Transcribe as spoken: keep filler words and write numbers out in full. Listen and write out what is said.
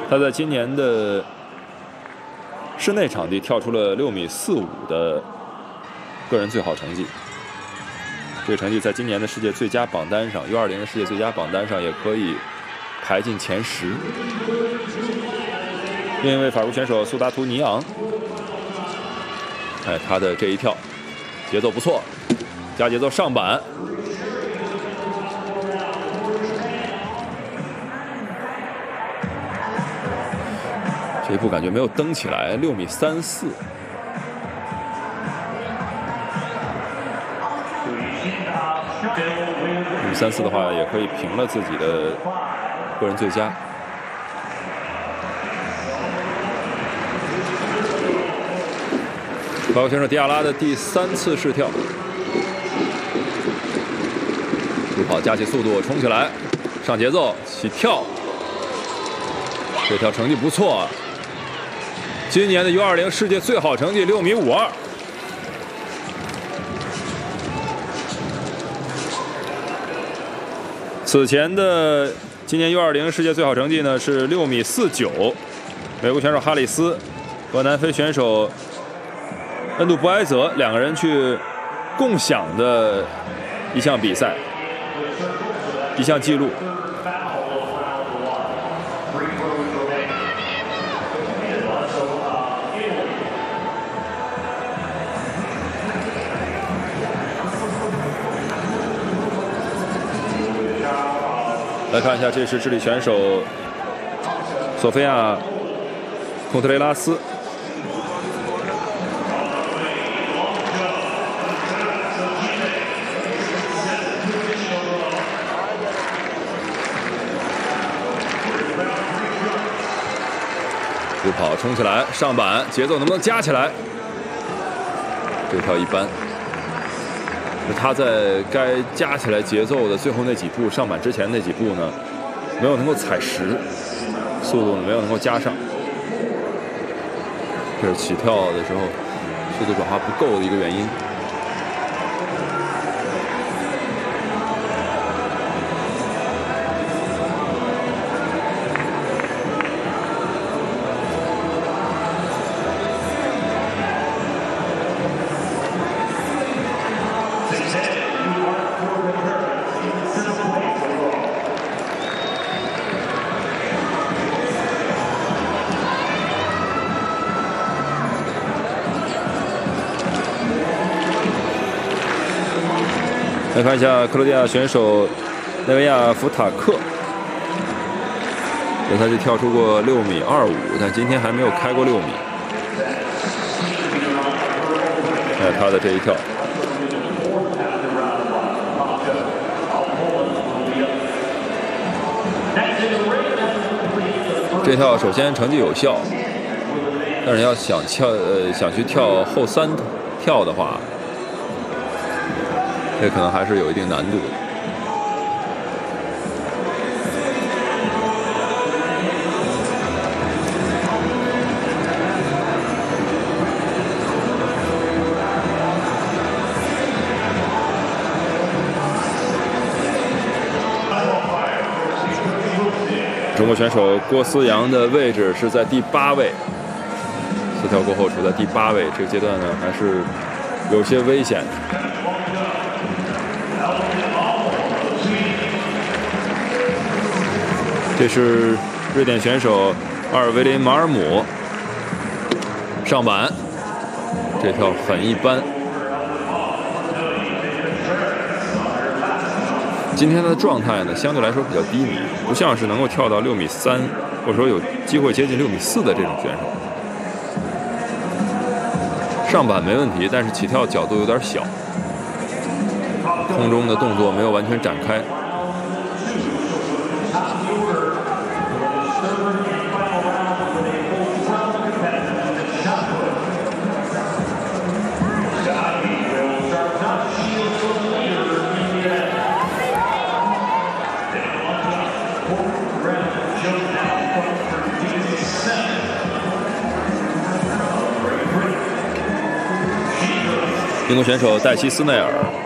他在今年的室内场地跳出了六米四五的个人最好成绩。这个成绩在今年的世界最佳榜单上 ，U 二零的世界最佳榜单上也可以排进前十。另一位法国选手苏达图尼昂，哎，他的这一跳节奏不错，加节奏上板。这一步感觉没有蹬起来，六米三四。六米三四的话，也可以平了自己的个人最佳。法国选手迪亚拉的第三次试跳，助跑加起速度，冲起来，上节奏，起跳。这跳成绩不错。今年的 U 二零世界最好成绩六米五二。此前的今年 U 二零世界最好成绩呢是六米四九，美国选手哈里斯和南非选手恩杜布埃泽两个人去共享的一项比赛，一项纪录。来看一下，这是智利选手索菲亚·孔特雷拉斯。助跑冲起来，上板，节奏能不能加起来？这跳一般。他在该加起来节奏的最后那几步，上板之前那几步呢，没有能够踩实，速度呢没有能够加上，这是起跳的时候速度转化不够的一个原因。来看一下克罗地亚选手内维亚福塔克，也他是跳出过六米二五，但今天还没有开过六米。看他的这一跳，这跳首先成绩有效，但是要想跳呃想去跳后三跳的话。这可能还是有一定难度的。中国选手郭思阳的位置是在第八位，四跳过后处在第八位，这个阶段呢还是有些危险。这是瑞典选手阿尔维林马尔姆上板，这跳很一般。今天的状态呢，相对来说比较低迷，不像是能够跳到六米三，或者说有机会接近六米四的这种选手。上板没问题，但是起跳角度有点小，空中的动作没有完全展开。英国选手戴西斯内尔